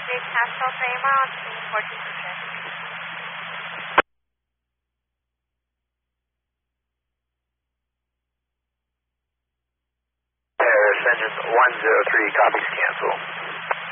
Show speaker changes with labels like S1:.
S1: cancel 3 miles, 14%.
S2: Engine 103 copies cancel.